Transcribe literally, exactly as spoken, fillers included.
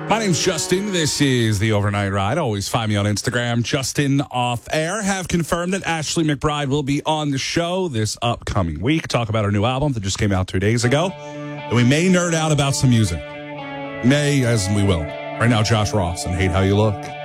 My name's Justin. This is the Overnight Ride. Always find me on Instagram, Justin Off Air. Have confirmed that Ashley McBryde will be on the show this upcoming week. Talk about her new album that just came out two days ago. And we may nerd out about some music. May, as we will. Right now, Josh Ross and Hate How You Look.